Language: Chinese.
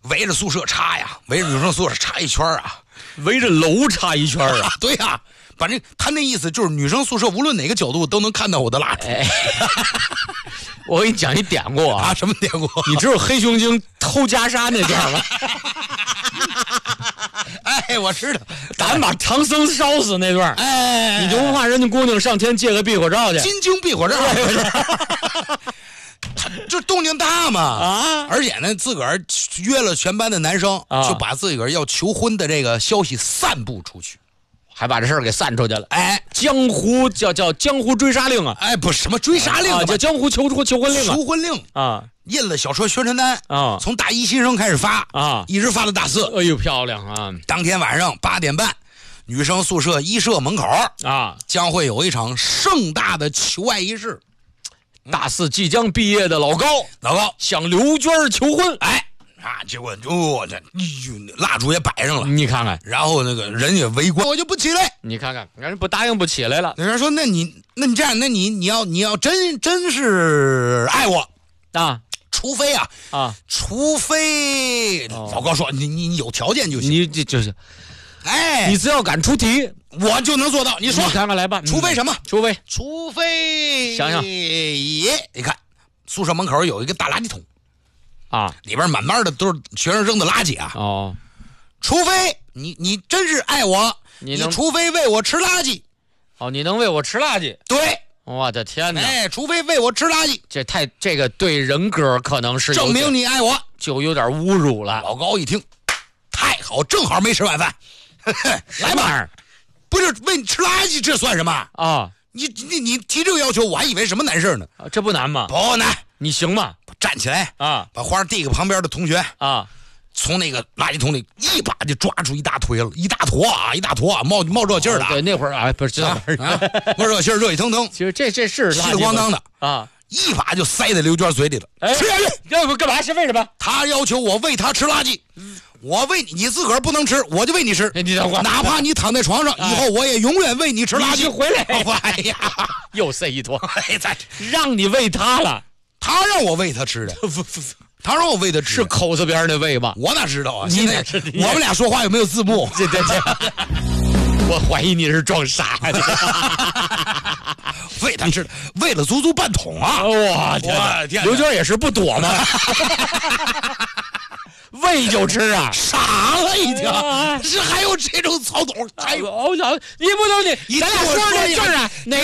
围着宿舍插呀，围着女生宿舍插一圈啊， 围着楼插一圈啊。 对呀、反正他那意思就是女生宿舍无论哪个角度都能看到我的蜡烛。 我给你讲一典故啊， 什么典故？ 你知道黑熊精偷袈裟那段吗？ 哎，我知道， 咱把唐僧烧死那段， 哎， 你就不怕人家姑娘上天借个避火罩去？ 金睛避火罩。他就动静大嘛啊！ 而且呢，自个儿约了全班的男生，就把自个儿要求婚的这个消息散布出去， 还把这事儿给散出去了。 哎， 江湖叫江湖追杀令啊！ 哎，不是什么追杀令啊， 叫江湖求婚令啊！ 求婚令啊， 印了小车宣传单啊， 从大一新生开始发啊， 一直发到大四。 哎呦，漂亮啊！ 当天晚上8点半，女生宿舍一舍门口啊， 将会有一场盛大的求爱仪式。 大四即将毕业的老高向刘娟求婚， 哎结果蜡烛也摆上了， 你看看， 然后那个人也围观，我就不起来。 你看看，人不答应不起来了。 有人说，那你这样，那你要真是爱我啊， 除非老高说你有条件就行， 你这就是， 哎， 你只要敢出题， 我就能做到。你说， 你看看来吧， 除非什么？ 除非想想， 你看宿舍门口有一个大垃圾桶啊， 里边满满的都是学生扔的垃圾啊。 哦， 除非你真是爱我，你除非喂我吃垃圾。 哦，你能喂我吃垃圾？ 对， 我的天哪！ 哎，除非喂我吃垃圾， 这个对人格可能是证明你爱我， 就有点侮辱了。 老高一听，太好，正好没吃晚饭，来吧，不是喂你吃垃圾，这算什么啊？ 你提这个要求，我还以为什么难事呢？ 这不难吗？ 不难， 你行吗？ 站起来啊， 把花递给旁边的同学啊， 从那个垃圾桶里一把就抓出一大坨冒热劲儿的。 对，那会儿啊，不是冒热气儿，热气腾腾。 其实这是气咣当的啊， 一把就塞在刘娟嘴里了。吃下去， 要不干嘛？是为什么？ 他要求我喂他吃垃圾，我喂你自个儿不能吃，我就喂你吃。 你等会儿， 哪怕你躺在床上，以后我也永远喂你吃垃圾。 你回来！ 哎呀， 又塞一坨，让你喂他了。 他让我喂他吃的，他让我喂他吃， 是口字边的喂吧？ 我哪知道啊！ 你哪知道？ 我们俩说话有没有字幕？ 对，我怀疑你是装傻的。 喂他吃的，喂了足半桶啊！ 哇天！刘娟也是不躲吗？喂就吃啊！ 傻了一听，是还有这种操懂？ 你不能咱俩说这事儿啊，哪